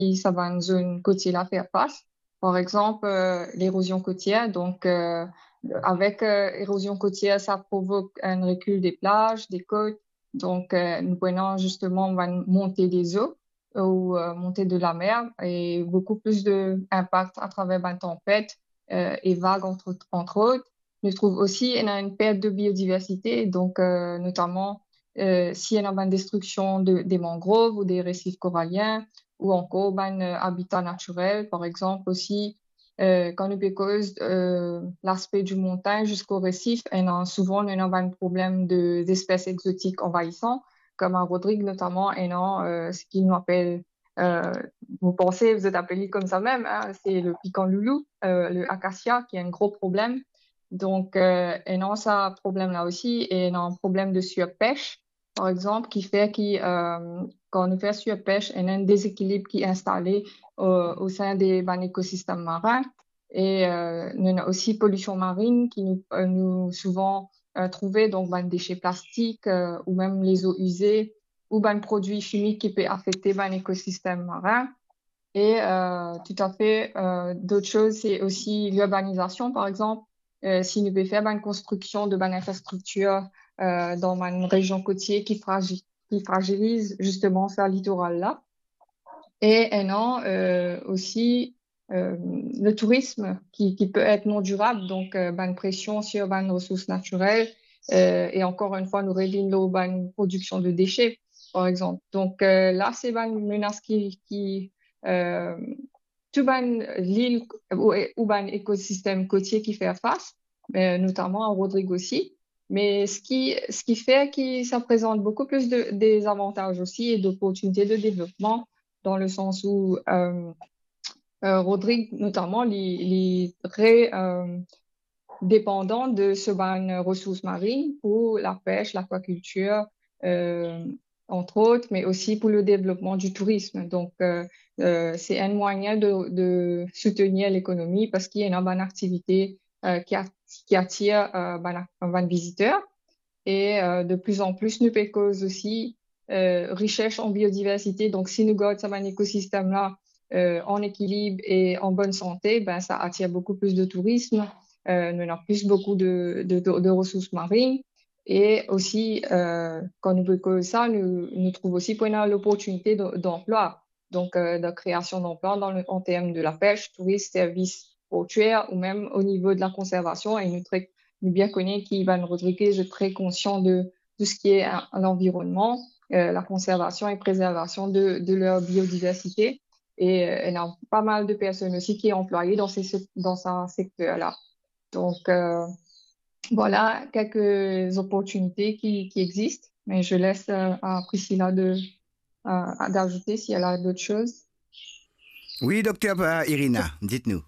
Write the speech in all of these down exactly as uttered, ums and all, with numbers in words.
ça va une zone côtière là faire face. Par exemple, euh, l'érosion côtière. Donc, euh, avec euh, érosion côtière, ça provoque un recul des plages, des côtes. Donc, euh, nous prenons justement, on va monter des eaux ou euh, montée de la mer et beaucoup plus d'impact à travers ben, tempêtes euh, et vagues, entre, entre autres. Je trouve aussi qu'il y a une perte de biodiversité, donc euh, notamment euh, s'il y a une destruction de, des mangroves ou des récifs coralliens ou encore ben, euh, habitat naturel, par exemple aussi euh, quand on cause euh, l'aspect du montagne jusqu'au récif, et non, souvent on a un problème de, d'espèces exotiques envahissantes comme à Rodrigue notamment, et non, euh, ce qui nous appelle, euh, vous pensez, vous êtes appelé comme ça même, hein, c'est le piquant loulou, euh, le acacia, qui est un gros problème. Donc, euh, et non, ça a un problème là aussi, et non, un problème de surpêche, par exemple, qui fait que euh, quand on fait surpêche, il y a un déséquilibre qui est installé au, au sein des ben, écosystèmes marins. Et euh, il y a aussi pollution marine qui nous, euh, nous souvent euh, trouver donc ben, déchets plastiques euh, ou même les eaux usées ou ben, produits chimiques qui peuvent affecter ben, l'écosystème marin. Et euh, tout à fait, euh, d'autres choses, c'est aussi l'urbanisation, par exemple. Euh, si nous pouvons faire ben, une construction de ben, infrastructures euh, dans ben, une région côtière qui, fragi- qui fragilise justement ce littoral-là. Et, et non, euh, aussi euh, le tourisme qui, qui peut être non durable, donc euh, ben, pression sur ben, nos ressources naturelles euh, et encore une fois, nous réduisons la ben, production de déchets, par exemple. Donc euh, là, c'est ben, une menace qui, qui euh, tout ben, l'île ou, ou ben, écosystème côtier qui fait face, mais notamment à Rodrigue aussi. Mais ce qui, ce qui fait que ça présente beaucoup plus de, des avantages aussi et d'opportunités de développement dans le sens où euh, euh, Rodrigue, notamment, il il est très euh, dépendant de ce ban ressources marines pour la pêche, l'aquaculture, euh, entre autres, mais aussi pour le développement du tourisme. Donc, euh, euh, c'est un moyen de, de soutenir l'économie parce qu'il y a une bonne activité euh, qui, a- qui attire euh, ben, ben, visiteurs. Et euh, de plus en plus, nous cause aussi euh, richesse en biodiversité. Donc, si nous gardons un écosystème-là euh, en équilibre et en bonne santé, ben, ça attire beaucoup plus de tourisme, euh, nous avons plus beaucoup de, de, de, de ressources marines. Et aussi, euh, quand nous cause ça, nous, nous trouvons aussi qu'on a l'opportunité de- d'emploi, donc euh, de création d'emplois dans le, en termes de la pêche, tourisme, services portuaires ou même au niveau de la conservation. Et nous très bien connaît qu'Ivan Rodriguez est très conscient de tout ce qui est à, à l'environnement, euh, la conservation et préservation de, de leur biodiversité. Et euh, elle a pas mal de personnes aussi qui sont employées dans, ces, sec- dans ce secteur-là. Donc, euh, voilà quelques opportunités qui, qui existent. Mais je laisse euh, à Priscilla de, euh, d'ajouter si elle a d'autres choses. Oui, docteur euh, Irina, dites-nous.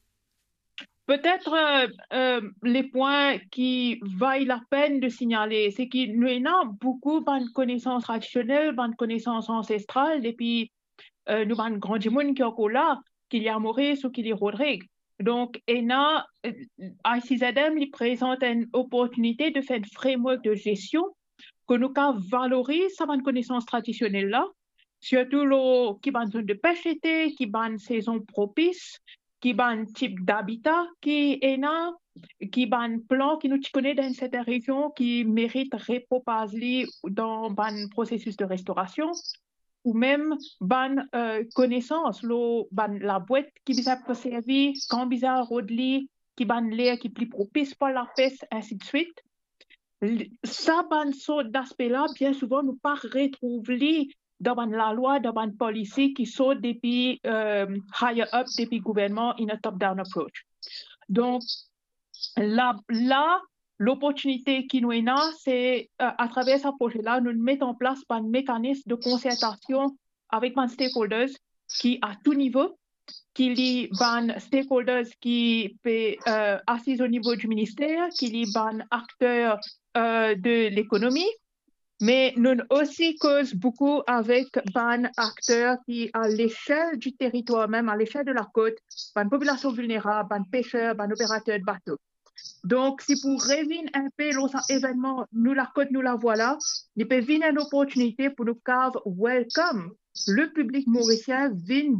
Peut-être euh, euh, les points qui valent la peine de signaler, c'est qu'il y a beaucoup de connaissances traditionnelles, de connaissances ancestrales, et puis euh, nous avons grand monde qui est encore là, qu'il y a Maurice ou qu'il y a Rodrigue. Donc, E N A, euh, I C Z M, il présente une opportunité de faire un framework de gestion que nous valorise ces connaissances traditionnelles-là, surtout le, qui est zone de pêche été, qui est une saison propice, qui est un type d'habitat qui est là, qui est un plan qui nous connaît dans cette région qui mérite repropager dans un processus de restauration ou même ban euh, connaissance lo ban la boîte qui bisa servir quand bisa rodli qui ban l'air qui plus propice pour la pêche ainsi de suite ça ban sorte d'aspect là bien souvent nous pas retrouver dans la loi dans une policy qui sort depuis euh, higher up depuis gouvernement in a top down approach donc là là l'opportunité qui nous est là, c'est euh, à travers ce projet-là, nous mettons en place un mécanisme de concertation avec les stakeholders qui, à tout niveau, qui les stakeholders qui sont euh, assis au niveau du ministère, qui les acteurs euh, de l'économie, mais nous aussi cause beaucoup avec des acteurs qui, à l'échelle du territoire, même à l'échelle de la côte, des populations vulnérables, des pêcheurs, des opérateurs de bateaux. Donc, si pour revenir un peu los événements, nous la côte, nous la voilà, il peut venir une opportunité pour nous faire welcome le public mauricien vient